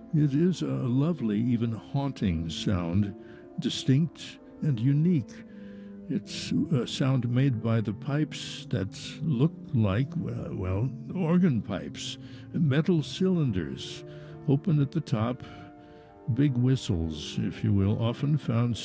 It is a lovely, even haunting sound, distinct and unique. It's a sound made by the pipes that look like, well, organ pipes, metal cylinders, open at the top, big whistles, if you will, often found